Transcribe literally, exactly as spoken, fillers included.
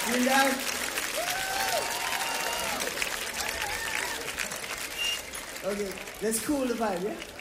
You guys? Okay, let's cool the vibe, yeah?